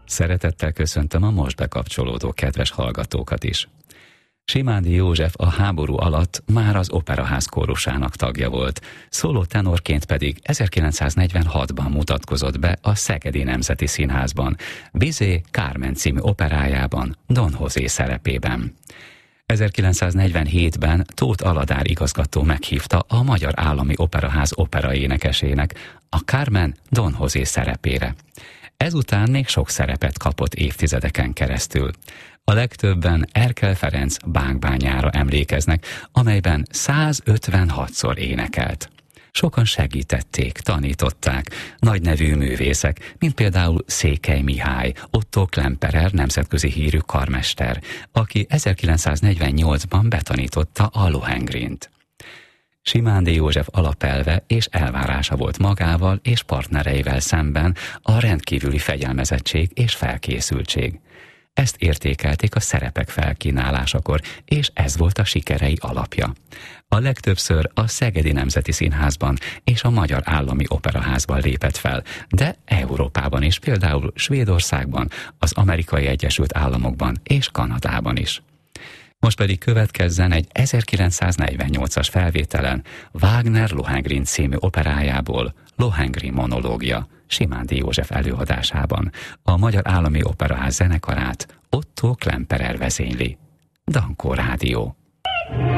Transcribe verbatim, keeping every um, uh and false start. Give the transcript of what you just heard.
Szeretettel köszöntöm a most bekapcsolódó kedves hallgatókat is. Simándi József a háború alatt már az Operaház kórusának tagja volt, szóló tenorként pedig ezerkilencszáznegyvenhatban mutatkozott be a Szegedi Nemzeti Színházban, Bizet Carmen című operájában, Don José szerepében. ezerkilencszáznegyvenhétben Tóth Aladár igazgató meghívta a Magyar Állami Operaház operaénekesének a Carmen Don José szerepére. Ezután még sok szerepet kapott évtizedeken keresztül. A legtöbben Erkel Ferenc Bánkbányára emlékeznek, amelyben százötvenhatszor énekelt. Sokan segítették, tanították, nagy nevű művészek, mint például Székely Mihály, Otto Klemperer nemzetközi hírű karmester, aki ezerkilencszáznegyvennyolcban betanította a Lohengrint. Simándi József alapelve és elvárása volt magával és partnereivel szemben a rendkívüli fegyelmezettség és felkészültség. Ezt értékelték a szerepek felkínálásakor, és ez volt a sikerei alapja. A legtöbbször a Szegedi Nemzeti Színházban és a Magyar Állami Operaházban lépett fel, de Európában is, például Svédországban, az Amerikai Egyesült Államokban és Kanadában is. Most pedig következzen egy ezerkilencszáznegyvennyolcas felvételen Wagner Lohengrin című operájából Lohengrin monológia, Simándi József előadásában. A Magyar Állami Operaház zenekarát Otto Klemperer vezényli. Dankó Rádió.